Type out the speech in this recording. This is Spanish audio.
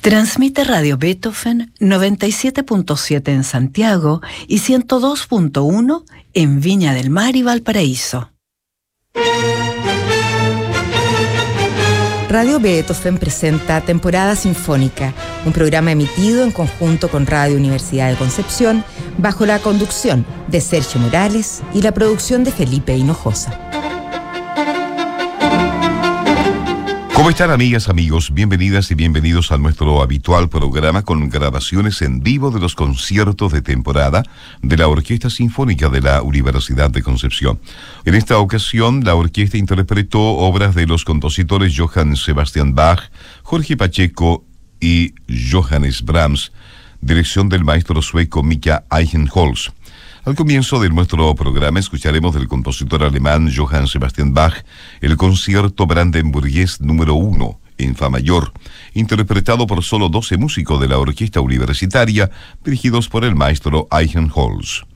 Transmite Radio Beethoven 97.7 en Santiago y 102.1 en Viña del Mar y Valparaíso. Radio Beethoven presenta Temporada Sinfónica, un programa emitido en conjunto con Radio Universidad de Concepción, bajo la conducción de Sergio Morales y la producción de Felipe Hinojosa. ¿Cómo están, amigas, amigos? Bienvenidas y bienvenidos a nuestro habitual programa con grabaciones en vivo de los conciertos de temporada de la Orquesta Sinfónica de la Universidad de Concepción. En esta ocasión, la orquesta interpretó obras de los compositores Johann Sebastian Bach, Jorge Pacheco y Johannes Brahms, dirección del maestro sueco Mika Eichenholz. Al comienzo de nuestro programa escucharemos del compositor alemán Johann Sebastian Bach el concierto brandenburgués número 1 en fa mayor, interpretado por solo 12 músicos de la orquesta universitaria dirigidos por el maestro Eichenholz.